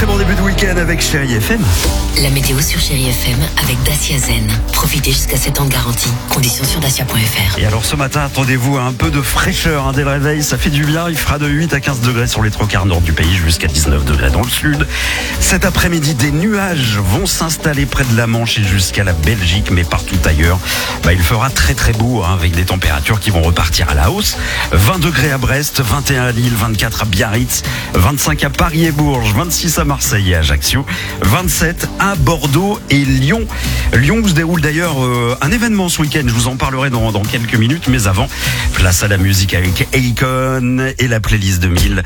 très bon début de week-end avec Chérie FM. La météo sur Chérie FM avec Dacia Zen. Profitez jusqu'à 7 ans de garantie. Conditions sur dacia.fr. Et alors ce matin, attendez-vous à un peu de fraîcheur dès le réveil. Ça fait du bien. Il fera de 8 à 15 degrés sur les trois quarts nord du pays jusqu'à 19 degrés dans le sud. Cet après-midi, des nuages vont s'installer près de la Manche et jusqu'à la Belgique, mais partout ailleurs, il fera très très beau avec des températures qui vont repartir à la hausse. 20 degrés à Brest, 21 à Lille, 24 à Biarritz, 25 à Paris et Bourges, 26 à Marseille et Ajaccio, 27 à Bordeaux et Lyon. Lyon où se déroule d'ailleurs un événement ce week-end. Je vous en parlerai dans quelques minutes, mais avant, place à la musique avec Akon et la playlist 2000.